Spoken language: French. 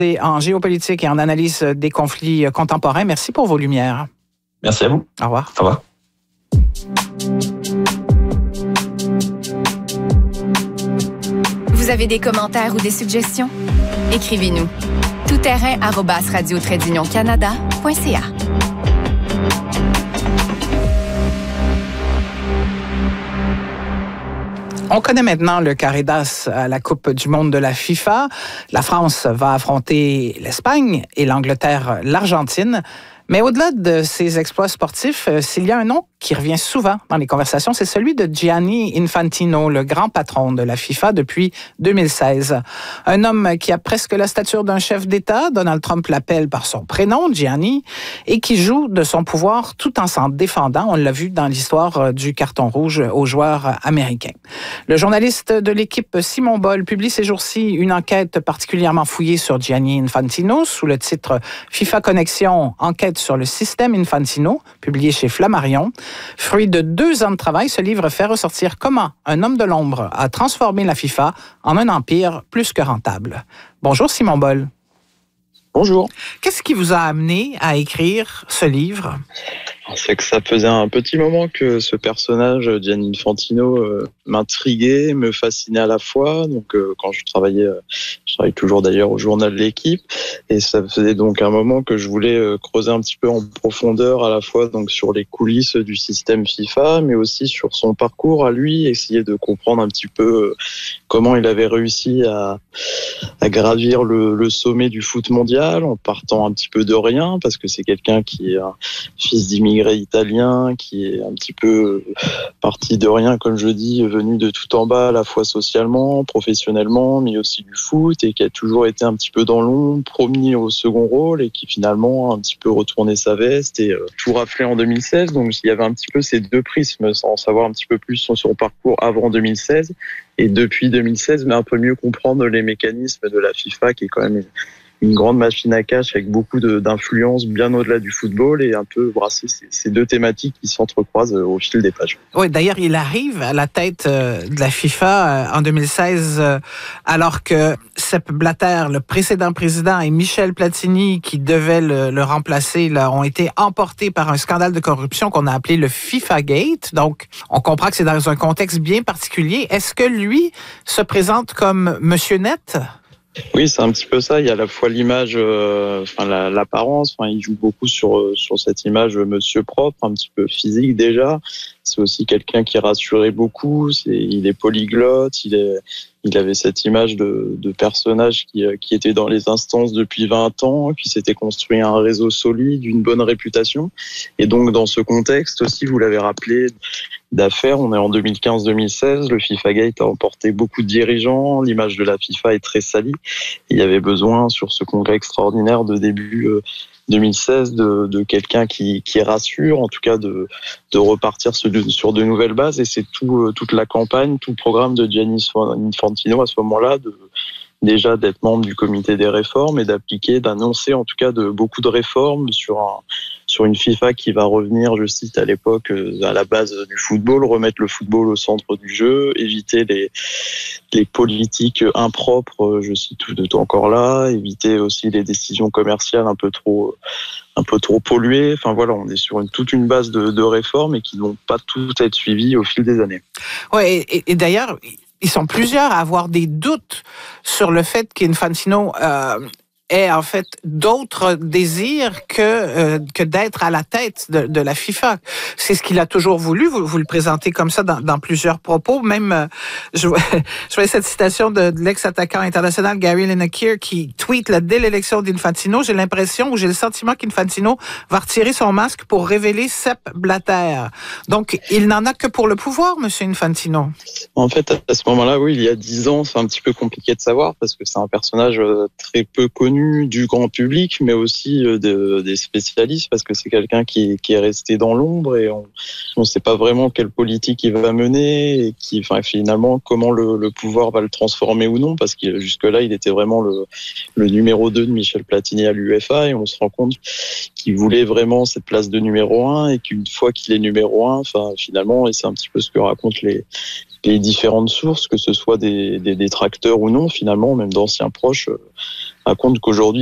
en géopolitique et en analyse des conflits contemporains. Merci pour vos lumières. Merci à vous. Au revoir. Au revoir. Vous avez des commentaires ou des suggestions? Écrivez-nous. toutterrain@radio-canada.ca. On connaît maintenant le carré d'as à la Coupe du monde de la FIFA. La France va affronter l'Espagne et l'Angleterre l'Argentine. Mais au-delà de ces exploits sportifs, s'il y a un nom qui revient souvent dans les conversations, c'est celui de Gianni Infantino, le grand patron de la FIFA depuis 2016. Un homme qui a presque la stature d'un chef d'État, Donald Trump l'appelle par son prénom, Gianni, et qui joue de son pouvoir tout en s'en défendant. On l'a vu dans l'histoire du carton rouge aux joueurs américains. Le journaliste de l'équipe Simon Boll publie ces jours-ci une enquête particulièrement fouillée sur Gianni Infantino sous le titre FIFA Connexion, enquête sur le système Infantino, publié chez Flammarion. Fruit de 2 ans de travail, ce livre fait ressortir comment un homme de l'ombre a transformé la FIFA en un empire plus que rentable. Bonjour Simon Boll. Bonjour. Qu'est-ce qui vous a amené à écrire ce livre? C'est que ça faisait un petit moment que ce personnage, Gianni Infantino, m'intriguait, me fascinait à la fois. Donc, quand je travaille toujours d'ailleurs au journal de l'équipe, et ça faisait donc un moment que je voulais creuser un petit peu en profondeur à la fois donc sur les coulisses du système FIFA, mais aussi sur son parcours à lui, essayer de comprendre un petit peu comment il avait réussi à gravir le sommet du foot mondial en partant un petit peu de rien, parce que c'est quelqu'un qui est un fils d'immigrés italien, qui est un petit peu parti de rien, comme je dis, venu de tout en bas, à la fois socialement, professionnellement, mais aussi du foot, et qui a toujours été un petit peu dans l'ombre, promis au second rôle, et qui finalement a un petit peu retourné sa veste et tout raflé en 2016. Donc il y avait un petit peu ces 2 prismes, sans savoir un petit peu plus sur son parcours avant 2016 et depuis 2016, mais un peu mieux comprendre les mécanismes de la FIFA, qui est quand même une grande machine à cash avec beaucoup d'influence bien au-delà du football, et un peu brasser ces 2 thématiques qui s'entrecroisent au fil des pages. Oui, d'ailleurs, il arrive à la tête de la FIFA en 2016, alors que Sepp Blatter, le précédent président, et Michel Platini, qui devait le remplacer, là, ont été emportés par un scandale de corruption qu'on a appelé le FIFA Gate. Donc, on comprend que c'est dans un contexte bien particulier. Est-ce que lui se présente comme Monsieur Net? Oui, c'est un petit peu ça. Il y a à la fois l'image, l'apparence. Il joue beaucoup sur cette image monsieur propre, un petit peu physique déjà. C'est aussi quelqu'un qui rassurait beaucoup. Il est polyglotte. Il avait cette image de personnage qui était dans les instances depuis 20 ans, qui s'était construit un réseau solide, une bonne réputation. Et donc, dans ce contexte aussi, vous l'avez rappelé, d'affaires, on est en 2015-2016, le FIFA Gate a emporté beaucoup de dirigeants, l'image de la FIFA est très salie. Il y avait besoin, sur ce congrès extraordinaire de début 2016, de quelqu'un qui rassure, en tout cas de repartir sur de nouvelles bases. Et c'est toute la campagne, tout le programme de Gianni Infantino à ce moment-là, déjà d'être membre du comité des réformes et d'annoncer en tout cas beaucoup de réformes sur une FIFA qui va revenir, je cite à l'époque, à la base du football, remettre le football au centre du jeu, éviter les politiques impropres, je cite tout encore là, éviter aussi les décisions commerciales un peu trop polluées. Enfin voilà, on est sur toute une base de réformes et qui ne vont pas toutes être suivies au fil des années. Ouais, et d'ailleurs, ils sont plusieurs à avoir des doutes sur le fait qu'Infantino ait en fait d'autres désirs que d'être à la tête de la FIFA. C'est ce qu'il a toujours voulu. Vous le présentez comme ça dans plusieurs propos. Même, je voyais cette citation de l'ex-attaquant international Gary Lineker qui tweet dès l'élection d'Infantino, j'ai le sentiment qu'Infantino va retirer son masque pour révéler Sepp Blatter. Donc, il n'en a que pour le pouvoir, monsieur Infantino. En fait, à ce moment-là, oui, il y a 10 ans, c'est un petit peu compliqué de savoir parce que c'est un personnage très peu connu du grand public, mais aussi des spécialistes, parce que c'est quelqu'un qui est resté dans l'ombre et on ne sait pas vraiment quelle politique il va mener et finalement comment le pouvoir va le transformer ou non, parce que jusque-là, il était vraiment le numéro 2 de Michel Platini à l'UEFA, et on se rend compte qu'il voulait vraiment cette place de numéro 1 et qu'une fois qu'il est numéro 1, finalement, et c'est un petit peu ce que racontent les différentes sources, que ce soit des détracteurs ou non, finalement, même d'anciens proches, raconte qu'aujourd'hui